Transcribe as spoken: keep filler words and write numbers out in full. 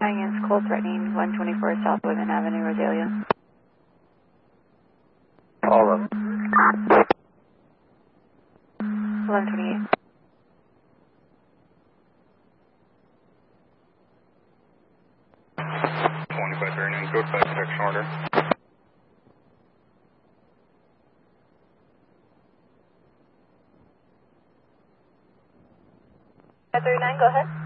against Cole threatening one twenty-four South Woodman Avenue, Rosalia. All of them. eleven twenty-eight. twenty-five thirty-nine, code five protection order. five thirty-nine, go ahead.